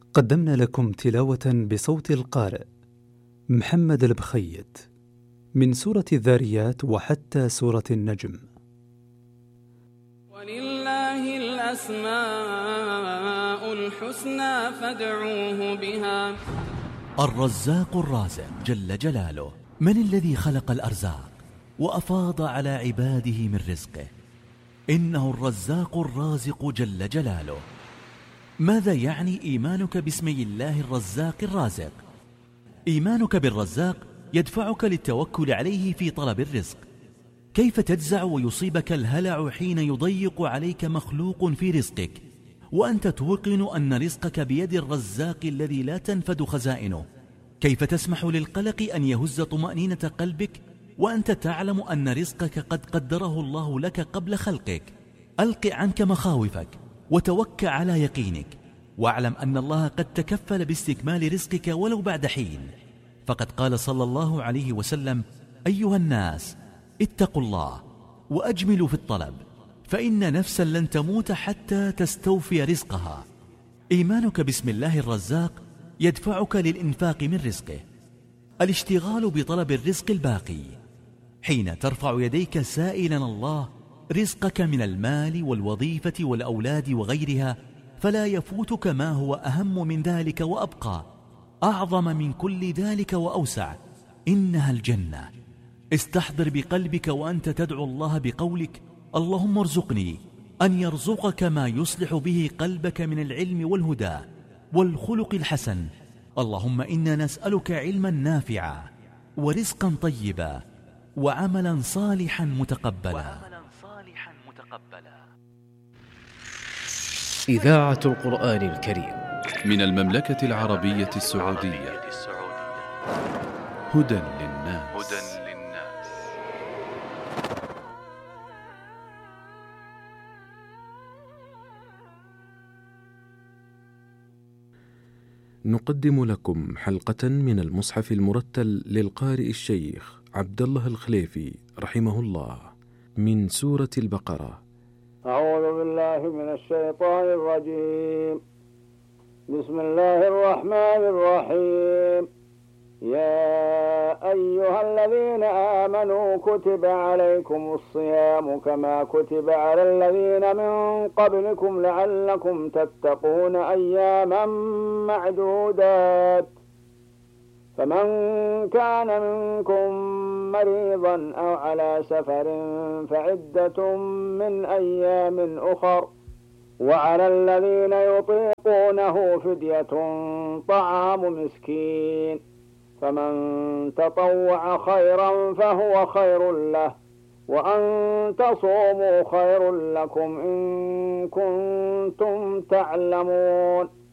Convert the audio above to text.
قدمنا لكم تلاوة بصوت القارئ محمد البخيت من سورة الذاريات وحتى سورة النجم. ولله الأسماء الحسنى فادعوه بها. الرزاق الرازق جل جلاله، من الذي خلق الأرزاق وأفاض على عباده من رزقه؟ إنه الرزاق الرازق جل جلاله. ماذا يعني إيمانك باسم الله الرزاق الرازق؟ إيمانك بالرزاق يدفعك للتوكل عليه في طلب الرزق. كيف تجزع ويصيبك الهلع حين يضيق عليك مخلوق في رزقك وأنت توقن أن رزقك بيد الرزاق الذي لا تنفد خزائنه؟ كيف تسمح للقلق أن يهز طمأنينة قلبك وأنت تعلم أن رزقك قد قدره الله لك قبل خلقك؟ ألق عنك مخاوفك وتوكل على يقينك، واعلم أن الله قد تكفل باستكمال رزقك ولو بعد حين. فقد قال صلى الله عليه وسلم: أيها الناس اتقوا الله وأجملوا في الطلب، فإن نفسا لن تموت حتى تستوفي رزقها. إيمانك باسم الله الرزاق يدفعك للإنفاق من رزقه، الاشتغال بطلب الرزق الباقي. حين ترفع يديك سائلا الله رزقك من المال والوظيفة والأولاد وغيرها، فلا يفوتك ما هو أهم من ذلك وأبقى، أعظم من كل ذلك وأوسع، إنها الجنة. استحضر بقلبك وأنت تدعو الله بقولك: اللهم ارزقني، أن يرزقك ما يصلح به قلبك من العلم والهدى والخلق الحسن. اللهم إنا نسألك علما نافعا ورزقا طيبا وعملا صالحا متقبلا. إذاعة القرآن الكريم من المملكة العربية السعودية. هدى للناس. نقدم لكم حلقة من المصحف المرتل للقارئ الشيخ عبد الله الخليفي رحمه الله من سورة البقرة. أعوذ بالله من الشيطان الرجيم. بسم الله الرحمن الرحيم. يا أيها الذين آمنوا كتب عليكم الصيام كما كتب على الذين من قبلكم لعلكم تتقون أياما معدودات. فمن كان منكم مريضا أو على سفر فعدة من أيام أخر، وعلى الذين يطيقونه فدية طعام مسكين، فمن تطوع خيرا فهو خير له، وأن تصوموا خير لكم إن كنتم تعلمون.